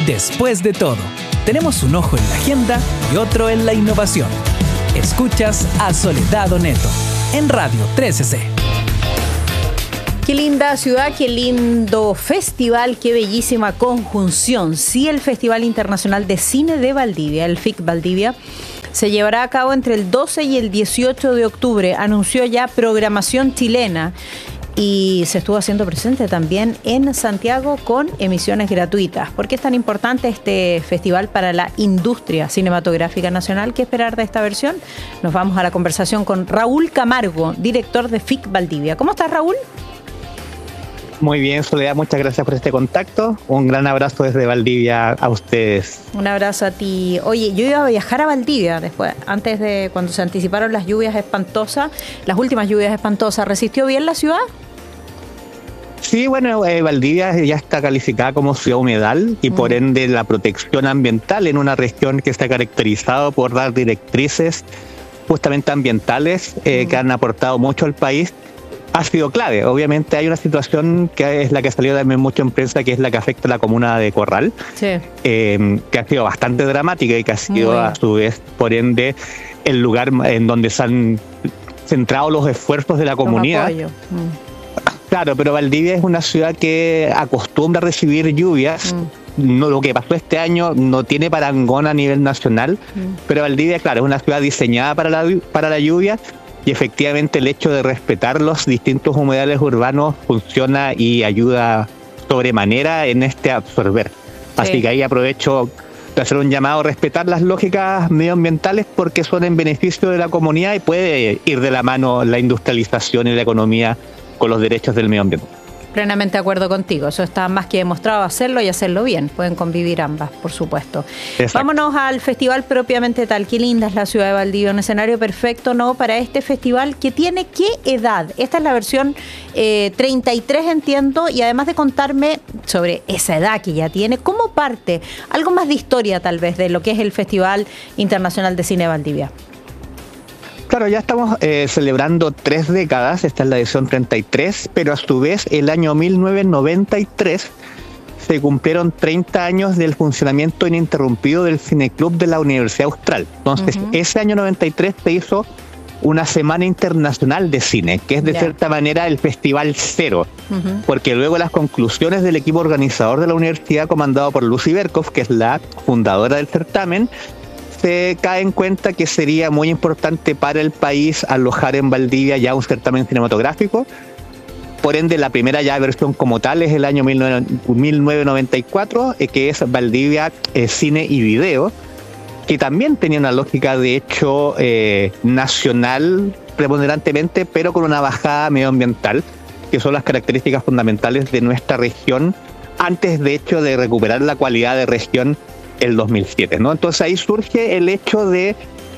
Después de todo, tenemos un ojo en la agenda y otro en la innovación. Escuchas a Soledad Oneto en Radio 13C. Qué linda ciudad, qué lindo festival, qué bellísima conjunción. Sí, el Festival Internacional de Cine de Valdivia, el FIC Valdivia, se llevará a cabo entre el 12 y el 18 de octubre. Anunció ya programación chilena y se estuvo haciendo presente también en Santiago con emisiones gratuitas. ¿Por qué es tan importante este festival para la industria cinematográfica nacional? ¿Qué esperar de esta versión? Nos vamos a la conversación con Raúl Camargo, director de FIC Valdivia. ¿Cómo estás, Raúl? Muy bien, Soledad, muchas gracias por este contacto. Un gran abrazo desde Valdivia a ustedes. Un abrazo a ti. Oye, yo iba a viajar a Valdivia después, antes de cuando se anticiparon las lluvias espantosas, las últimas lluvias espantosas. ¿Resistió bien la ciudad? Sí, bueno, Valdivia ya está calificada como ciudad humedal y por ende la protección ambiental en una región que está caracterizada por dar directrices justamente ambientales que han aportado mucho al país. Ha sido clave. Obviamente hay una situación que es la que ha salido también mucho en prensa, que es la que afecta a la comuna de Corral, sí. Que ha sido bastante dramática y que ha sido a su vez, por ende, el lugar en donde se han centrado los esfuerzos de la comunidad. Claro, pero Valdivia es una ciudad que acostumbra a recibir lluvias. No, lo que pasó este año no tiene parangón a nivel nacional, pero Valdivia, claro, es una ciudad diseñada para la lluvia. Y efectivamente el hecho de respetar los distintos humedales urbanos funciona y ayuda sobremanera en absorber. Así que ahí aprovecho de hacer un llamado a respetar las lógicas medioambientales porque son en beneficio de la comunidad y puede ir de la mano la industrialización y la economía con los derechos del medio ambiente. Plenamente de acuerdo contigo, eso está más que demostrado, hacerlo y hacerlo bien, pueden convivir ambas, por supuesto. Exacto. Vámonos al festival propiamente tal. Qué linda es la ciudad de Valdivia, un escenario perfecto, ¿no?, para este festival que tiene ¿qué edad? Esta es la versión 33, entiendo, y además de contarme sobre esa edad que ya tiene, ¿cómo parte? Algo más de historia tal vez de lo que es el Festival Internacional de Cine de Valdivia. Claro, ya estamos celebrando 3 décadas, esta es la edición 33, pero a su vez el año 1993 se cumplieron 30 años del funcionamiento ininterrumpido del Cineclub de la Universidad Austral. Entonces, ese año 93 se hizo una Semana Internacional de Cine, que es de cierta manera el Festival Cero, porque luego las conclusiones del equipo organizador de la universidad, comandado por Lucy Berkov, que es la fundadora del certamen, se cae en cuenta que sería muy importante para el país alojar en Valdivia ya un certamen cinematográfico. Por ende, la primera ya versión como tal es el año 1994, que es Valdivia Cine y Video, que también tenía una lógica de hecho nacional preponderantemente, pero con una bajada medioambiental, que son las características fundamentales de nuestra región, antes de hecho de recuperar la cualidad de región el 2007, ¿no? Entonces ahí surge el hecho de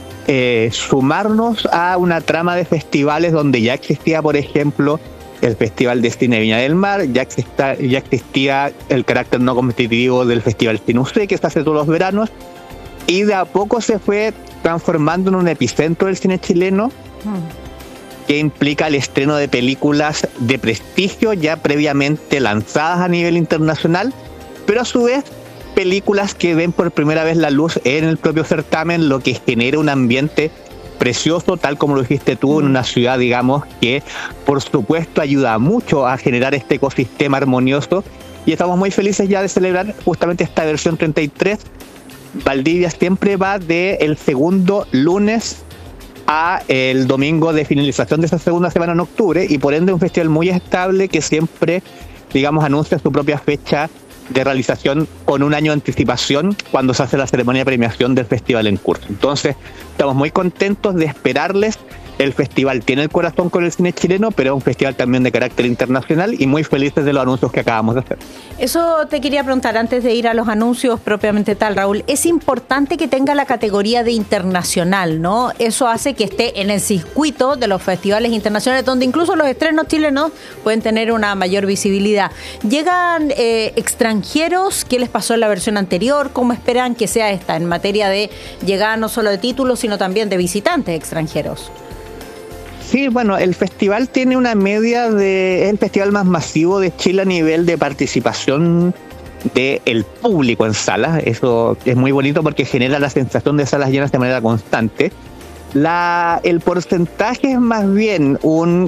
sumarnos a una trama de festivales donde ya existía, por ejemplo, el Festival de Cine Viña del Mar, ya existía el carácter no competitivo del Festival Cine UC, que se hace todos los veranos, y de a poco se fue transformando en un epicentro del cine chileno, que implica el estreno de películas de prestigio ya previamente lanzadas a nivel internacional, pero a su vez películas que ven por primera vez la luz en el propio certamen, lo que genera un ambiente precioso, tal como lo dijiste tú, en una ciudad, digamos, que por supuesto ayuda mucho a generar este ecosistema armonioso, y estamos muy felices ya de celebrar justamente esta versión 33. Valdivia siempre va del segundo lunes a el domingo de finalización de esa segunda semana en octubre, y por ende un festival muy estable que siempre, digamos, anuncia su propia fecha de realización con un año de anticipación cuando se hace la ceremonia de premiación del festival en curso. Entonces, estamos muy contentos de esperarles. El festival tiene el corazón con el cine chileno, pero es un festival también de carácter internacional y muy felices de los anuncios que acabamos de hacer. Eso te quería preguntar antes de ir a los anuncios propiamente tal, Raúl. Es importante que tenga la categoría de internacional, ¿no? Eso hace que esté en el circuito de los festivales internacionales, donde incluso los estrenos chilenos pueden tener una mayor visibilidad. ¿Llegan extranjeros? ¿Qué les pasó en la versión anterior? ¿Cómo esperan que sea esta en materia de llegada no solo de títulos, sino también de visitantes extranjeros? Sí, bueno, el festival tiene una media es el festival más masivo de Chile a nivel de participación del público en salas. eso es muy bonito porque genera la sensación de salas llenas de manera constante. El porcentaje es más bien un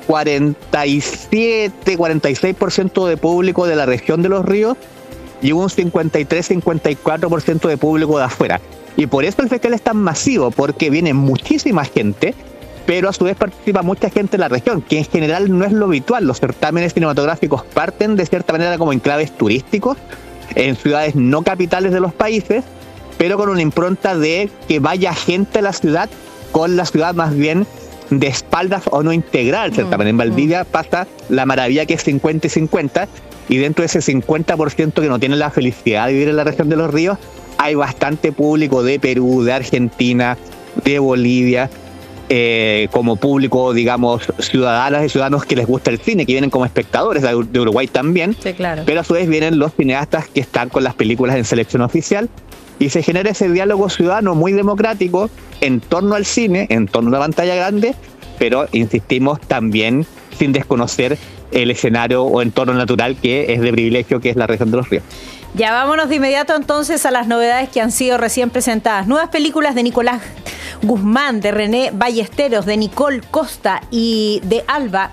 47-46% de público de la región de Los Ríos y un 53-54% de público de afuera. Y por eso el festival es tan masivo, porque viene muchísima gente, pero a su vez participa mucha gente de la región, que en general no es lo habitual. Los certámenes cinematográficos parten de cierta manera como enclaves turísticos, en ciudades no capitales de los países, pero con una impronta de que vaya gente a la ciudad, con la ciudad más bien de espaldas o no integrada al certamen. En Valdivia pasa la maravilla que es 50 y 50, y dentro de ese 50% que no tiene la felicidad de vivir en la región de Los Ríos, hay bastante público de Perú, de Argentina, de Bolivia, como público, digamos, ciudadanas y ciudadanos que les gusta el cine, que vienen como espectadores, de Uruguay también, sí, claro. Pero a su vez vienen los cineastas que están con las películas en selección oficial, y se genera ese diálogo ciudadano muy democrático en torno al cine, en torno a la pantalla grande, pero insistimos también sin desconocer el escenario o entorno natural que es de privilegio, que es la región de Los Ríos. Ya vámonos de inmediato entonces a las novedades que han sido recién presentadas. Nuevas películas de Nicolás Guzmán, de René Ballesteros, de Nicole Costa y de Alba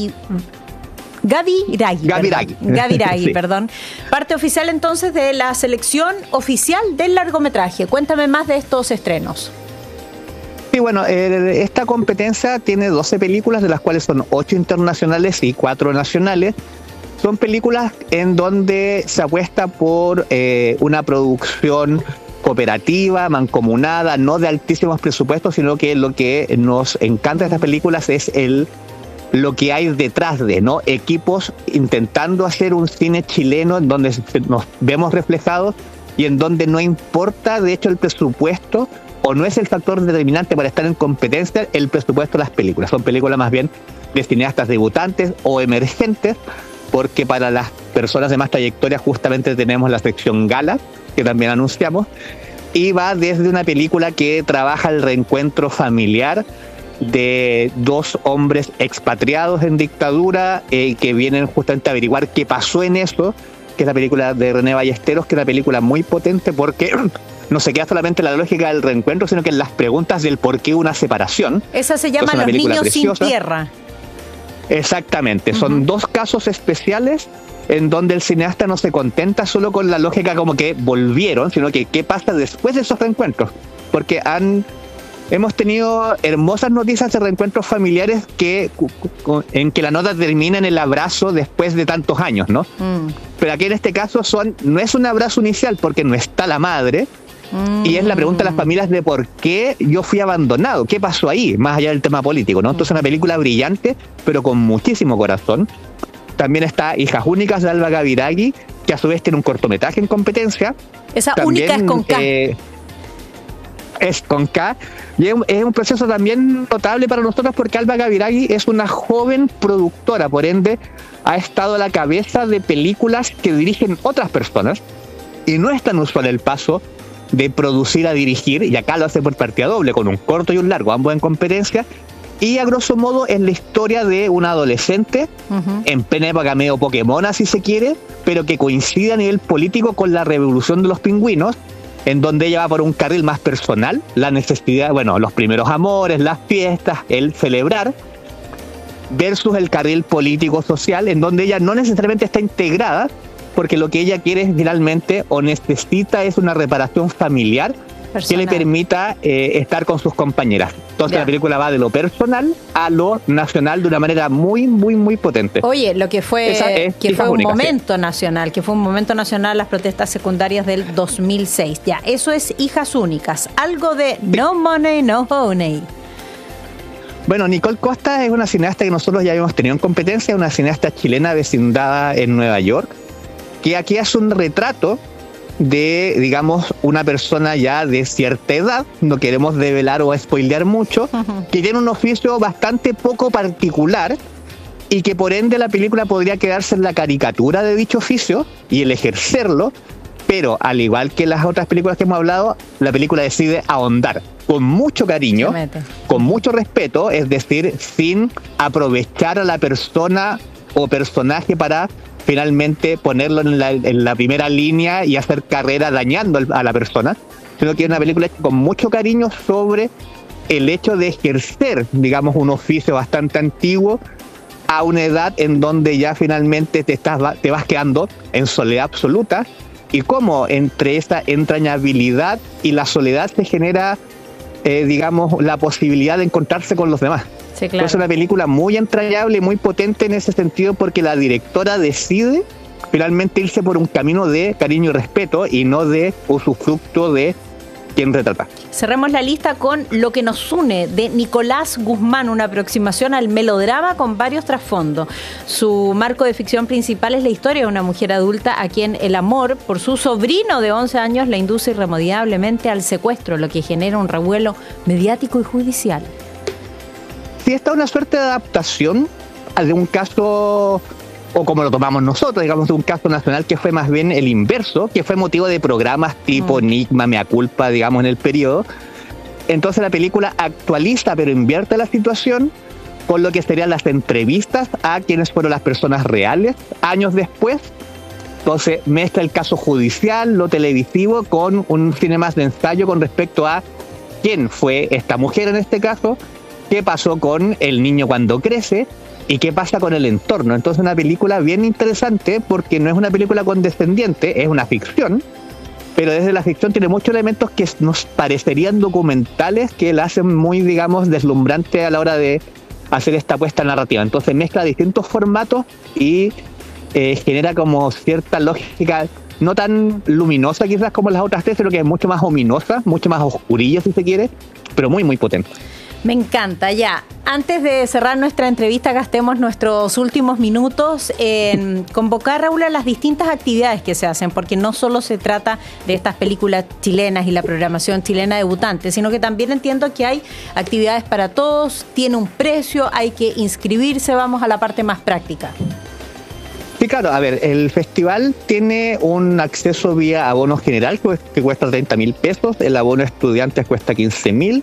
Gaviragui, sí. Perdón. Parte oficial entonces de la selección oficial del largometraje. Cuéntame más de estos estrenos. Sí, bueno, esta competencia tiene 12 películas, de las cuales son 8 internacionales y 4 nacionales. Son películas en donde se apuesta por una producción cooperativa, mancomunada, no de altísimos presupuestos, sino que lo que nos encanta de estas películas es lo que hay detrás de, ¿no? Equipos intentando hacer un cine chileno en donde nos vemos reflejados y en donde no importa, de hecho, el presupuesto, o no es el factor determinante para estar en competencia el presupuesto de las películas. Son películas más bien de cineastas debutantes o emergentes, porque para las personas de más trayectoria justamente tenemos la sección Gala, que también anunciamos, y va desde una película que trabaja el reencuentro familiar de dos hombres expatriados en dictadura, que vienen justamente a averiguar qué pasó en eso, que es la película de René Ballesteros, que es una película muy potente porque no se queda solamente en la lógica del reencuentro, sino que en las preguntas del por qué una separación. Esa se llama Los niños preciosa. Sin tierra. Exactamente, son dos casos especiales en donde el cineasta no se contenta solo con la lógica como que volvieron, sino que qué pasa después de esos reencuentros, porque hemos tenido hermosas noticias de reencuentros familiares en que la nota termina en el abrazo después de tantos años, ¿no? Pero aquí en este caso no es un abrazo inicial porque no está la madre, y es la pregunta de las familias de por qué yo fui abandonado, qué pasó ahí, más allá del tema político, ¿no? Entonces, una película brillante, pero con muchísimo corazón. También está Hijas Únicas, de Alba Gaviragui, que a su vez tiene un cortometraje en competencia. Esa también, única es con K. Es con K, y es un proceso también notable para nosotros porque Alba Gaviragui es una joven productora, por ende ha estado a la cabeza de películas que dirigen otras personas, y no es tan usual el paso de producir a dirigir, y acá lo hace por partida doble, con un corto y un largo, ambos en competencia, y a grosso modo es la historia de una adolescente, en plena época medio Pokémon, si se quiere, pero que coincide a nivel político con la revolución de los pingüinos, en donde ella va por un carril más personal, la necesidad, bueno, los primeros amores, las fiestas, el celebrar, versus el carril político-social, en donde ella no necesariamente está integrada, porque lo que ella quiere finalmente o necesita es una reparación familiar personal, que le permita estar con sus compañeras. Entonces la película va de lo personal a lo nacional de una manera muy, muy, muy potente. Oye, lo que fue un momento nacional, que fue un momento nacional las protestas secundarias del 2006. Ya, eso es Hijas Únicas. Algo de No Money, No Honey. Bueno, Nicole Costa es una cineasta que nosotros ya habíamos tenido en competencia, una cineasta chilena vecindada en Nueva York, que aquí hace un retrato de, digamos, una persona ya de cierta edad, no queremos develar o spoilear mucho, que tiene un oficio bastante poco particular y que por ende la película podría quedarse en la caricatura de dicho oficio y el ejercerlo, pero al igual que las otras películas que hemos hablado, la película decide ahondar con mucho cariño, con mucho respeto, es decir, sin aprovechar a la persona o personaje para finalmente ponerlo en la primera línea y hacer carrera dañando a la persona, sino que es una película hecha con mucho cariño sobre el hecho de ejercer, digamos, un oficio bastante antiguo a una edad en donde ya finalmente te vas quedando en soledad absoluta, y cómo entre esa entrañabilidad y la soledad se genera, digamos, la posibilidad de encontrarse con los demás. Sí, claro. Es una película muy entrañable y muy potente en ese sentido, porque la directora decide finalmente irse por un camino de cariño y respeto y no de usufructo de quien retrata. Cerremos la lista con Lo que nos une, de Nicolás Guzmán, una aproximación al melodrama con varios trasfondos. Su marco de ficción principal es la historia de una mujer adulta a quien el amor por su sobrino de 11 años la induce irremediablemente al secuestro, lo que genera un revuelo mediático y judicial. Sí, esta es una suerte de adaptación de un caso, o como lo tomamos nosotros, digamos, de un caso nacional que fue más bien el inverso, que fue motivo de programas tipo Enigma, Mea Culpa, digamos, en el periodo. Entonces la película actualiza, pero invierte la situación con lo que serían las entrevistas a quienes fueron las personas reales años después. Entonces mezcla el caso judicial, lo televisivo, con un cine más de ensayo con respecto a quién fue esta mujer en este caso, qué pasó con el niño cuando crece, y qué pasa con el entorno. Entonces una película bien interesante, porque no es una película condescendiente, es una ficción, pero desde la ficción tiene muchos elementos que nos parecerían documentales, que la hacen muy, digamos, deslumbrante a la hora de hacer esta apuesta narrativa. Entonces mezcla distintos formatos y genera como cierta lógica, no tan luminosa quizás como las otras tres, sino que es mucho más ominosa, mucho más oscurilla si se quiere, pero muy, muy potente. Me encanta, ya. Antes de cerrar nuestra entrevista, gastemos nuestros últimos minutos en convocar, Raúl, a las distintas actividades que se hacen, porque no solo se trata de estas películas chilenas y la programación chilena debutante, sino que también entiendo que hay actividades para todos, tiene un precio, hay que inscribirse. Vamos a la parte más práctica. Sí, claro, a ver, el festival tiene un acceso vía abono general que cuesta 30.000 pesos, el abono estudiantes cuesta 15.000.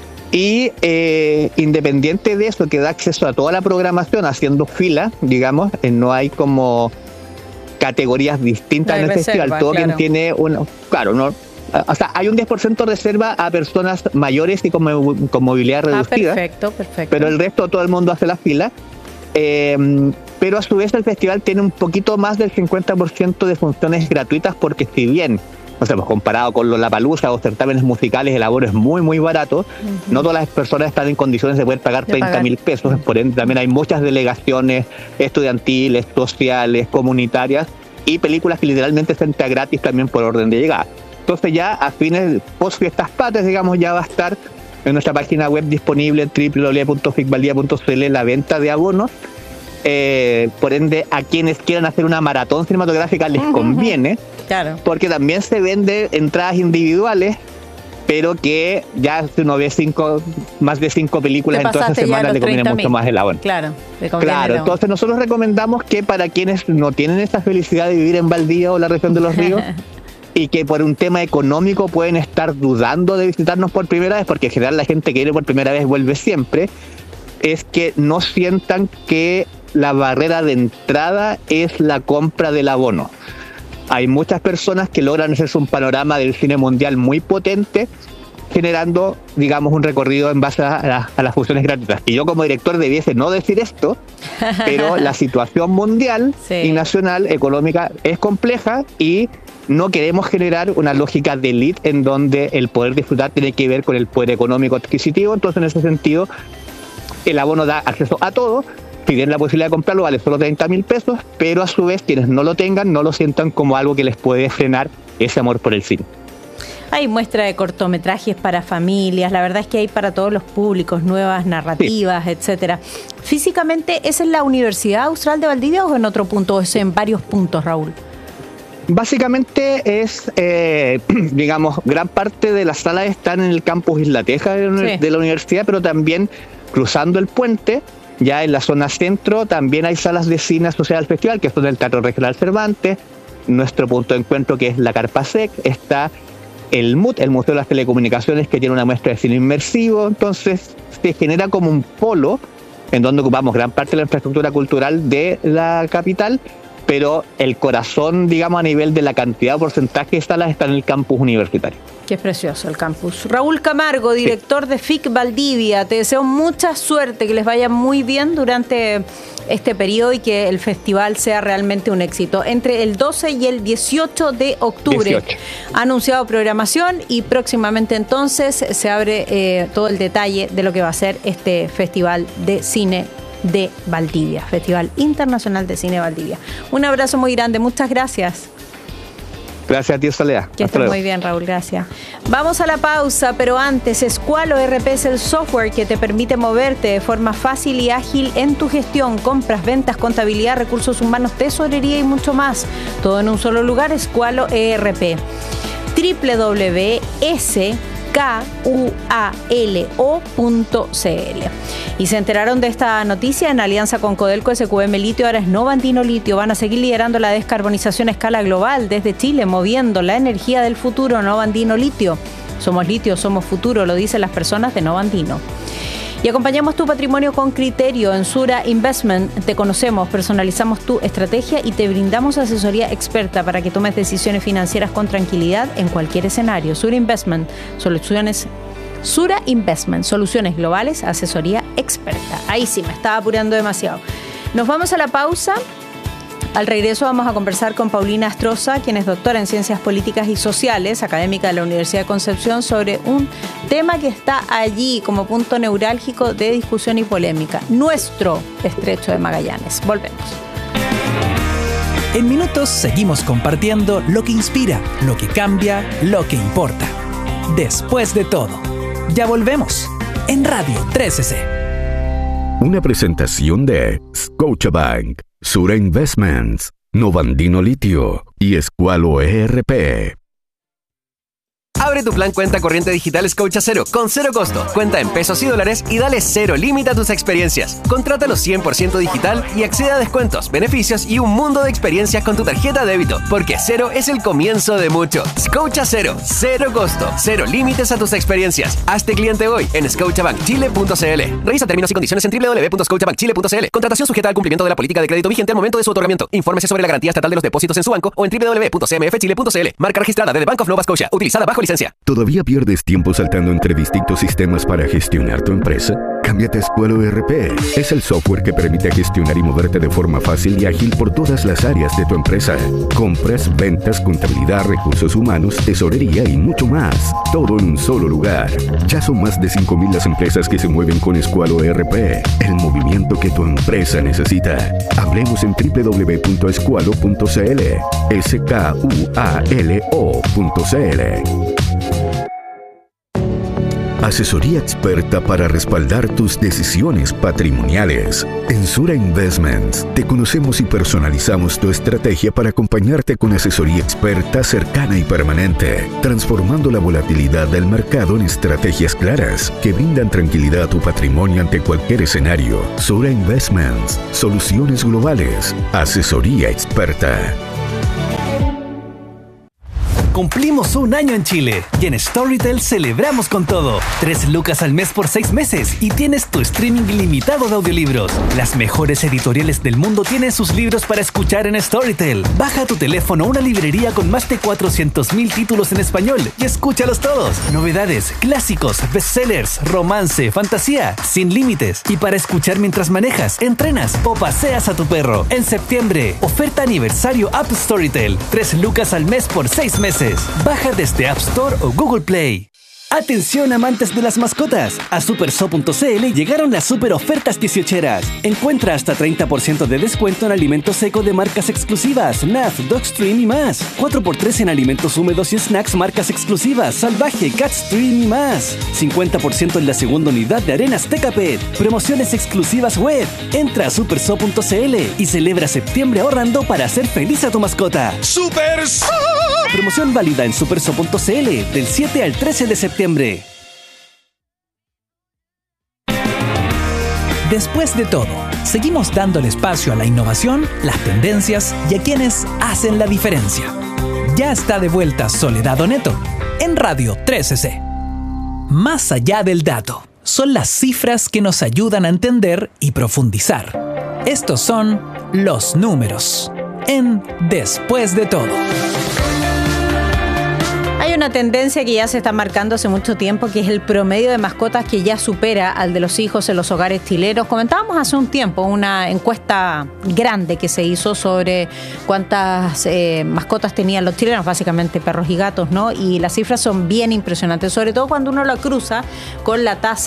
Y independiente de eso, que da acceso a toda la programación haciendo fila, digamos, no hay como categorías distintas en el festival. Todo claro. Quien tiene claro, no, o sea, hay un 10% reserva a personas mayores y con movilidad reducida. Perfecto. Pero el resto, todo el mundo hace la fila. Pero a su vez el festival tiene un poquito más del 50% de funciones gratuitas, porque si bien, o sea, pues comparado con Lollapalooza o certámenes musicales, el abono es muy, muy barato. No todas las personas están en condiciones de poder pagar 30.000 pesos. Por ende, también hay muchas delegaciones estudiantiles, sociales, comunitarias y películas que literalmente se entra gratis también por orden de llegada. Entonces ya a fines, post fiestas patrias, digamos, ya va a estar en nuestra página web disponible en www.ficvaldivia.cl la venta de abonos. Por ende, a quienes quieran hacer una maratón cinematográfica les conviene, claro, porque también se vende entradas individuales, pero que ya si uno ve más de 5 películas en toda esa semana le conviene mucho más el abono. Claro, entonces nosotros recomendamos que para quienes no tienen esa felicidad de vivir en Valdivia o la región de Los Ríos y que por un tema económico pueden estar dudando de visitarnos por primera vez, porque en general la gente que viene por primera vez vuelve siempre, es que no sientan que la barrera de entrada es la compra del abono. Hay muchas personas que logran hacerse un panorama del cine mundial muy potente, generando, digamos, un recorrido en base a las funciones gratuitas. Y yo como director debiese no decir esto, pero la situación mundial y nacional, económica, es compleja y no queremos generar una lógica de élite en donde el poder disfrutar tiene que ver con el poder económico adquisitivo. Entonces, en ese sentido, el abono da acceso a todo. Si tienen la posibilidad de comprarlo, vale solo 30.000 pesos, pero a su vez quienes no lo tengan no lo sientan como algo que les puede frenar ese amor por el cine. Hay muestra de cortometrajes para familias, la verdad es que hay para todos los públicos, nuevas narrativas, etcétera. Físicamente, ¿es en la Universidad Austral de Valdivia o en otro punto, o es en varios puntos, Raúl? Básicamente es, digamos, gran parte de las salas están en el campus Isla Teja de la universidad, pero también cruzando el puente, ya en la zona centro, también hay salas de cine asociadas al festival, que son el Teatro Regional Cervantes, nuestro punto de encuentro que es la Carpa Sec, está el MUT, el Museo de las Telecomunicaciones, que tiene una muestra de cine inmersivo. Entonces se genera como un polo en donde ocupamos gran parte de la infraestructura cultural de la capital, pero el corazón, digamos, a nivel de la cantidad de porcentaje de salas está en el campus universitario. Qué precioso el campus. Raúl Camargo, director de FIC Valdivia, te deseo mucha suerte, que les vaya muy bien durante este periodo y que el festival sea realmente un éxito. Entre el 12 y el 18 de octubre ha anunciado programación y próximamente entonces se abre todo el detalle de lo que va a ser este Festival de Cine de Valdivia, Festival Internacional de Cine Valdivia. Un abrazo muy grande, muchas gracias. Gracias a ti, Soledad. Que estés muy bien, Raúl, gracias. Vamos a la pausa, pero antes, Squalo ERP es el software que te permite moverte de forma fácil y ágil en tu gestión, compras, ventas, contabilidad, recursos humanos, tesorería y mucho más. Todo en un solo lugar, Squalo ERP. www.skualo.cl. Y se enteraron de esta noticia en alianza con Codelco. SQM Litio ahora es Nova Andino Litio. Van a seguir liderando la descarbonización a escala global desde Chile, moviendo la energía del futuro. Nova Andino Litio. Somos litio, somos futuro, lo dicen las personas de Nova Andino. Y acompañamos tu patrimonio con criterio. En Sura Investment te conocemos, personalizamos tu estrategia y te brindamos asesoría experta para que tomes decisiones financieras con tranquilidad en cualquier escenario. Sura Investment, soluciones globales, asesoría experta. Ahí sí, me estaba apurando demasiado. Nos vamos a la pausa. Al regreso vamos a conversar con Paulina Astroza, quien es doctora en Ciencias Políticas y Sociales, académica de la Universidad de Concepción, sobre un tema que está allí como punto neurálgico de discusión y polémica, nuestro Estrecho de Magallanes. Volvemos. En minutos seguimos compartiendo lo que inspira, lo que cambia, lo que importa. Después de todo, ya volvemos en Radio 13C. Una presentación de Scotiabank, Sura Investments, Nova Andino Litio y Squalo ERP. Abre tu plan cuenta corriente digital Scotiacero con cero costo. Cuenta en pesos y dólares y dale cero límite a tus experiencias. Contrátalo 100% digital y accede a descuentos, beneficios y un mundo de experiencias con tu tarjeta de débito. Porque cero es el comienzo de mucho. Scotiacero, cero costo, cero límites a tus experiencias. Hazte cliente hoy en scotiabankchile.cl. Revisa términos y condiciones en www.scotiabankchile.cl. Contratación sujeta al cumplimiento de la política de crédito vigente al momento de su otorgamiento. Infórmese sobre la garantía estatal de los depósitos en su banco o en www.cmfchile.cl. Marca registrada de The Bank of Nova Scotia. Utilizada bajo licencia. ¿Todavía pierdes tiempo saltando entre distintos sistemas para gestionar tu empresa? Cámbiate a Squalo ERP. Es el software que permite gestionar y moverte de forma fácil y ágil por todas las áreas de tu empresa. Compras, ventas, contabilidad, recursos humanos, tesorería y mucho más. Todo en un solo lugar. Ya son más de 5,000 las empresas que se mueven con Squalo ERP. El movimiento que tu empresa necesita. Hablemos en www.squalo.cl. SKUALO.cl. Asesoría experta para respaldar tus decisiones patrimoniales. En Sura Investments te conocemos y personalizamos tu estrategia para acompañarte con asesoría experta cercana y permanente, transformando la volatilidad del mercado en estrategias claras que brindan tranquilidad a tu patrimonio ante cualquier escenario. Sura Investments, soluciones globales, asesoría experta. Cumplimos un año en Chile y en Storytel celebramos con todo. 3 lucas al mes por 6 meses y tienes tu streaming ilimitado de audiolibros. Las mejores editoriales del mundo tienen sus libros para escuchar en Storytel. Baja a tu teléfono una librería con más de 400,000 títulos en español y escúchalos todos. Novedades, clásicos, bestsellers, romance, fantasía, sin límites. Y para escuchar mientras manejas, entrenas o paseas a tu perro. En septiembre, oferta aniversario App Storytel. 3 lucas al mes por 6 meses. Baja desde App Store o Google Play. Atención amantes de las mascotas, a superso.cl llegaron las super ofertas 18eras. Encuentra hasta 30% de descuento en alimentos seco de marcas exclusivas, NAF, Dogstream y más. 4x3 en alimentos húmedos y snacks marcas exclusivas, Salvaje, Catstream y más. 50% en la segunda unidad de arenas Tecapet. Promociones exclusivas web. Entra a superso.cl y celebra septiembre ahorrando para hacer feliz a tu mascota. ¡Superso! Promoción válida en superso.cl del 7 al 13 de septiembre. Después de todo, seguimos dándole espacio a la innovación, las tendencias y a quienes hacen la diferencia. Ya está de vuelta Soledad Neto en Radio 13C. Más allá del dato, son las cifras que nos ayudan a entender y profundizar. Estos son los números. en Después de Todo. Hay una tendencia que ya se está marcando hace mucho tiempo, que es el promedio de mascotas que ya supera al de los hijos en los hogares chilenos. Comentábamos hace un tiempo una encuesta grande que se hizo sobre cuántas mascotas tenían los chilenos, básicamente perros y gatos, ¿no? Y las cifras son bien impresionantes, sobre todo cuando uno la cruza con la tasa